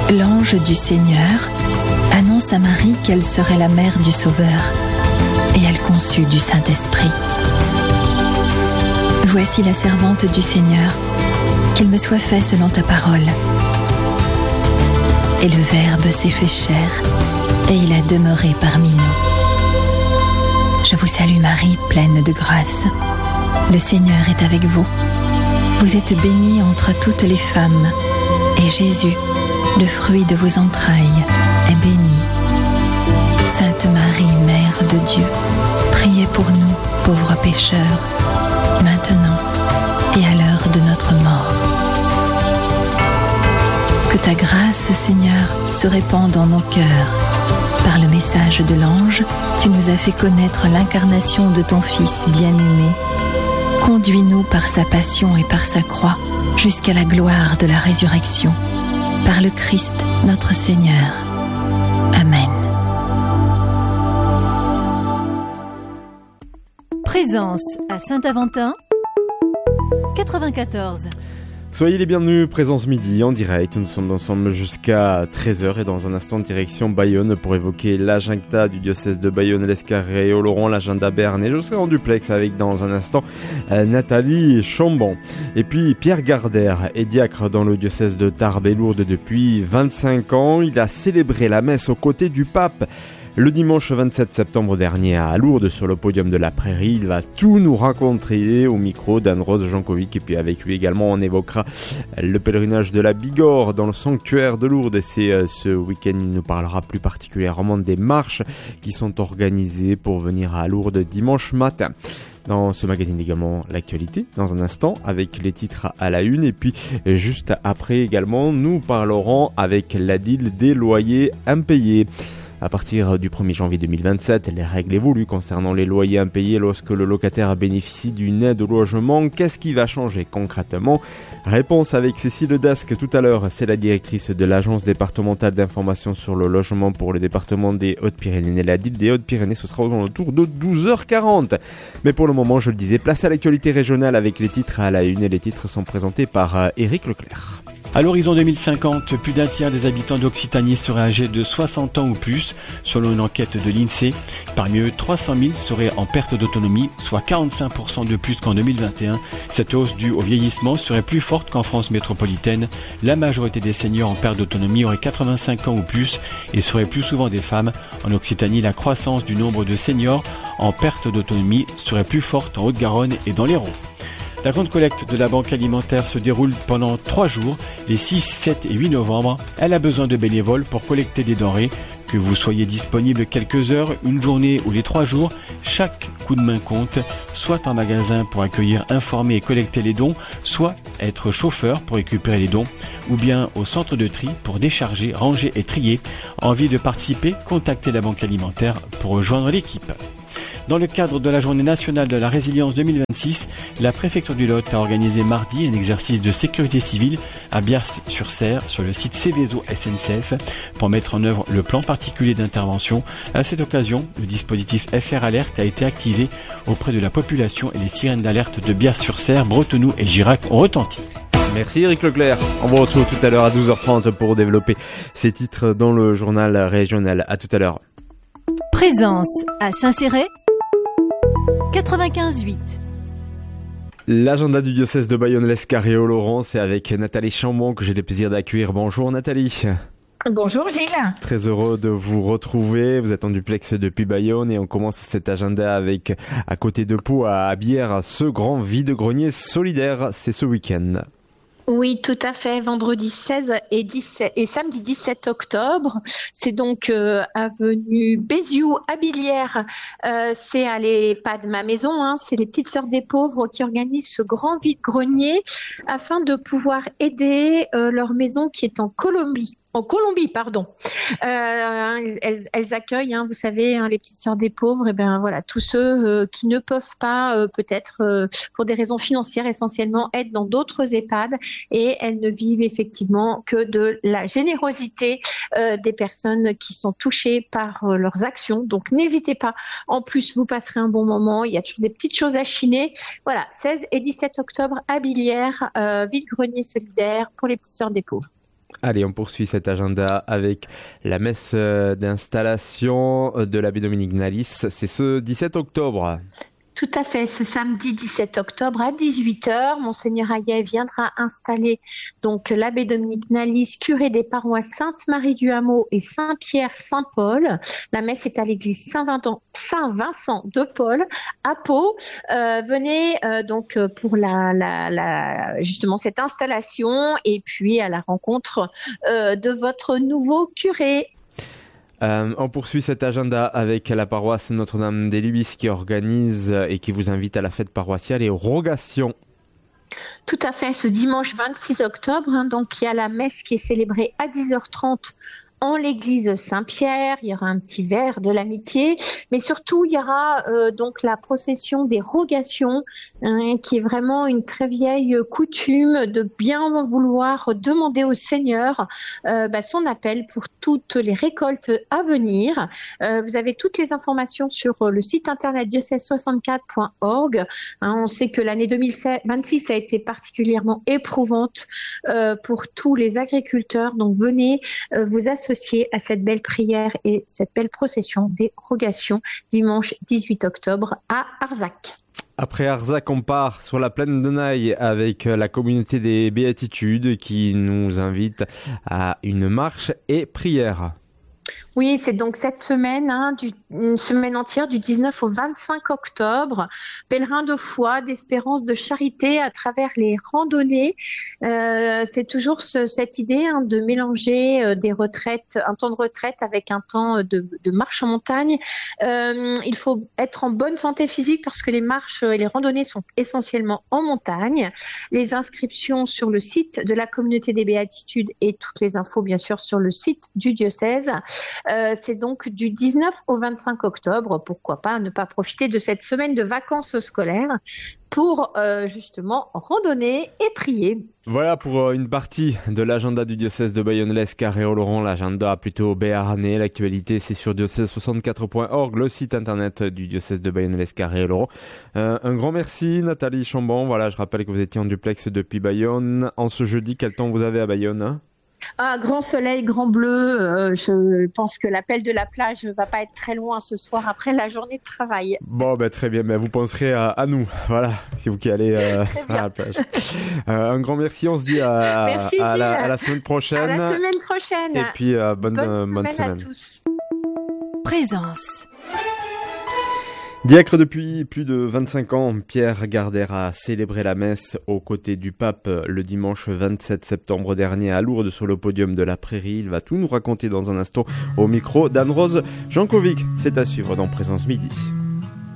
l'ange du Seigneur annonce à Marie qu'elle serait la mère du Sauveur, et elle conçut du Saint-Esprit. Voici la servante du Seigneur, qu'il me soit fait selon ta parole. Et le Verbe s'est fait chair, et il a demeuré parmi nous. Je vous salue Marie, pleine de grâce. Le Seigneur est avec vous. Vous êtes bénie entre toutes les femmes, et Jésus, le fruit de vos entrailles, est béni. Sainte Marie, Mère de Dieu, priez pour nous, pauvres pécheurs, maintenant et à l'heure de notre mort. Que ta grâce, Seigneur, se répande dans nos cœurs. Par le message de l'ange, tu nous as fait connaître l'incarnation de ton Fils bien-aimé. Conduis-nous par sa passion et par sa croix jusqu'à la gloire de la résurrection. Par le Christ, notre Seigneur. Amen. Présence à Saint-Aventin, 94. Soyez les bienvenus, Présence Midi en direct. Nous sommes ensemble jusqu'à 13h et dans un instant direction Bayonne pour évoquer l'agenda du diocèse de Bayonne-Lescarré, Oloron, l'agenda Berne. Et je serai en duplex avec dans un instant Nathalie Chambon. Et puis Pierre Gardère est diacre dans le diocèse de Tarbes et Lourdes depuis 25 ans. Il a célébré la messe aux côtés du pape le dimanche 27 septembre dernier à Lourdes sur le podium de la Prairie. Il va tout nous raconter au micro d'Anne-Rose Jankovic. Et puis avec lui également on évoquera le pèlerinage de la Bigorre dans le sanctuaire de Lourdes. Et c'est ce week-end, il nous parlera plus particulièrement des marches qui sont organisées pour venir à Lourdes dimanche matin. Dans ce magazine également l'actualité dans un instant avec les titres à la une et puis juste après également nous parlerons avec l'ADIL des loyers impayés. À partir du 1er janvier 2027, les règles évoluent concernant les loyers impayés lorsque le locataire bénéficie d'une aide au logement. Qu'est-ce qui va changer concrètement ? Réponse avec Cécile Dasque tout à l'heure. C'est la directrice de l'Agence départementale d'information sur le logement pour le département des Hautes-Pyrénées. La DIL des Hautes-Pyrénées, ce sera autour de 12h40. Mais pour le moment, je le disais, place à l'actualité régionale avec les titres à la une. Et les titres sont présentés par Éric Leclerc. À l'horizon 2050, plus d'un tiers des habitants d'Occitanie seraient âgés de 60 ans ou plus, selon une enquête de l'INSEE. Parmi eux, 300 000 seraient en perte d'autonomie, soit 45% de plus qu'en 2021. Cette hausse due au vieillissement serait plus forte qu'en France métropolitaine. La majorité des seniors en perte d'autonomie auraient 85 ans ou plus et seraient plus souvent des femmes. En Occitanie, la croissance du nombre de seniors en perte d'autonomie serait plus forte en Haute-Garonne et dans l'Hérault. La grande collecte de la Banque alimentaire se déroule pendant 3 jours, les 6, 7 et 8 novembre. Elle a besoin de bénévoles pour collecter des denrées. Que vous soyez disponible quelques heures, une journée ou les 3 jours, chaque coup de main compte, soit en magasin pour accueillir, informer et collecter les dons, soit être chauffeur pour récupérer les dons, ou bien au centre de tri pour décharger, ranger et trier. Envie de participer? Contactez la Banque alimentaire pour rejoindre l'équipe. Dans le cadre de la Journée nationale de la résilience 2026, la préfecture du Lot a organisé mardi un exercice de sécurité civile à Biars-sur-Cère sur le site Céveso SNCF pour mettre en œuvre le plan particulier d'intervention. À cette occasion, le dispositif FR Alerte a été activé auprès de la population et les sirènes d'alerte de Biars-sur-Cère, Bretenoux et Girac ont retenti. Merci Éric Leclerc. On vous retrouve tout à l'heure à 12h30 pour développer ces titres dans le journal régional. À tout à l'heure. Présence à Saint-Céré, 95.8. L'agenda du diocèse de Bayonne-Lescarré au Oloron, c'est avec Nathalie Chambon que j'ai le plaisir d'accueillir. Bonjour Nathalie. Bonjour Gilles. Très heureux de vous retrouver. Vous êtes en duplex depuis Bayonne et on commence cet agenda avec, à côté de Pau, à Bière, ce grand vide-grenier solidaire. C'est ce week-end. Oui, tout à fait. Vendredi 16 et samedi 17 octobre. C'est donc avenue Béziou à Billières. C'est à l'EHPAD Ma Maison. C'est les Petites Sœurs des Pauvres qui organisent ce grand vide-grenier afin de pouvoir aider leur maison qui est en Colombie. Elles accueillent, vous savez, les Petites Sœurs des Pauvres, et voilà, tous ceux qui ne peuvent pas, peut-être pour des raisons financières essentiellement, être dans d'autres EHPAD, et elles ne vivent effectivement que de la générosité des personnes qui sont touchées par leurs actions. Donc n'hésitez pas. En plus, vous passerez un bon moment. Il y a toujours des petites choses à chiner. Voilà, 16 et 17 octobre à Billières, vide-grenier solidaire pour les Petites Sœurs des Pauvres. Allez, on poursuit cet agenda avec la messe d'installation de l'abbé Dominique Nalis. C'est ce 17 octobre. Tout à fait, ce samedi 17 octobre à 18h, Monseigneur Hayet viendra installer donc l'abbé Dominique Nalis, curé des paroisses Sainte-Marie du Hameau et Saint-Pierre-Saint-Paul. La messe est à l'église Saint-Vincent de Paul à Pau. Venez donc pour justement cette installation et puis à la rencontre de votre nouveau curé. On poursuit cet agenda avec la paroisse Notre-Dame des Lubis qui organise et qui vous invite à la fête paroissiale et aux rogations. Tout à fait, ce dimanche 26 octobre, donc il y a la messe qui est célébrée à 10h30 en l'église Saint-Pierre. Il y aura un petit verre de l'amitié, mais surtout il y aura donc la procession des rogations, qui est vraiment une très vieille coutume de bien vouloir demander au Seigneur son appel pour toutes les récoltes à venir. Vous avez toutes les informations sur le site internet diocèse64.org. On sait que l'année 2026 a été particulièrement éprouvante pour tous les agriculteurs, donc venez vous associer à cette belle prière et cette belle procession des rogations dimanche 18 octobre à Arzac. Après Arzac, on part sur la plaine de Naï avec la communauté des Béatitudes qui nous invite à une marche et prière. Oui, c'est donc cette semaine, une semaine entière du 19 au 25 octobre. Pèlerins de foi, d'espérance, de charité à travers les randonnées. C'est toujours cette idée de mélanger des retraites, un temps de retraite avec un temps de marche en montagne. Il faut être en bonne santé physique parce que les marches et les randonnées sont essentiellement en montagne. Les inscriptions sur le site de la communauté des Béatitudes et toutes les infos bien sûr sur le site du diocèse. C'est donc du 19 au 25 octobre. Pourquoi pas ne pas profiter de cette semaine de vacances scolaires pour justement randonner et prier. Voilà pour une partie de l'agenda du diocèse de Bayonne-Lescar-et-Oloron. L'agenda plutôt béarnais. L'actualité, c'est sur diocèse64.org, le site internet du diocèse de Bayonne-Lescar-et-Oloron. Un grand merci Nathalie Chambon. Voilà, je rappelle que vous étiez en duplex depuis Bayonne. En ce jeudi, quel temps vous avez à Bayonne ? Grand soleil, grand bleu. Je pense que l'appel de la plage ne va pas être très loin ce soir après la journée de travail. Bon, très bien. Vous penserez à nous. Voilà, c'est vous qui allez à la plage. Un grand merci. On se dit à la semaine prochaine. À la semaine prochaine. Et puis, bonne semaine à tous. Présence. Diacre depuis plus de 25 ans, Pierre Gardère a célébré la messe aux côtés du pape le dimanche 27 septembre dernier à Lourdes sur le podium de la Prairie. Il va tout nous raconter dans un instant au micro d'Anne-Rose Jankovic. C'est à suivre dans Présence Midi.